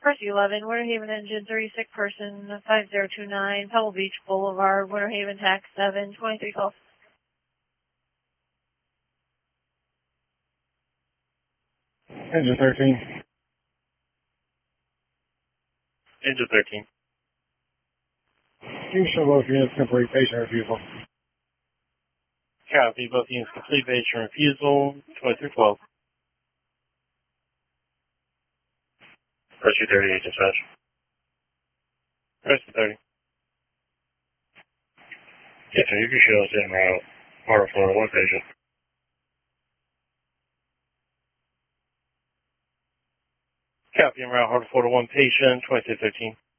First 11, Winter Haven engine 3, sick person 5029, Pebble Beach Boulevard, Winter Haven tax 7, 23 calls. Engine 13. Engine 13. You show both units complete patient refusal. Copy, both units complete patient refusal, 2312. Rescue 38 dispatch. Rescue 30. Yes, sir, you can show us in route, Harbor Florida, one patient. Copy, en route, Harbor Florida, one patient, 2313.